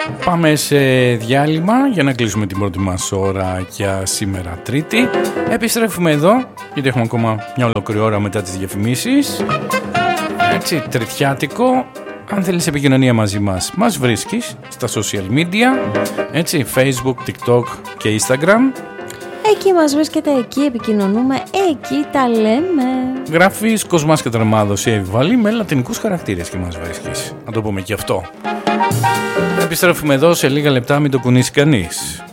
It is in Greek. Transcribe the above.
Πάμε σε διάλειμμα για να κλείσουμε την πρώτη μας ώρα για σήμερα Τρίτη. Επιστρέφουμε εδώ, γιατί έχουμε ακόμα μια ολόκληρη ώρα μετά τις διαφημίσεις. Έτσι, τριτιάτικο. Αν θέλεις επικοινωνία μαζί μας, μας βρίσκεις στα social media, έτσι, Facebook, TikTok και Instagram. Εκεί μας βρίσκεται, εκεί επικοινωνούμε, εκεί τα λέμε. Γράφεις Κοσμάς και Τρεμάδος ή Εβιβάλη με λατινικούς χαρακτήρες και μας βρίσκεις. Να το πούμε και αυτό. Επιστρέφουμε εδώ σε λίγα λεπτά, μην το κουνήσει κανείς.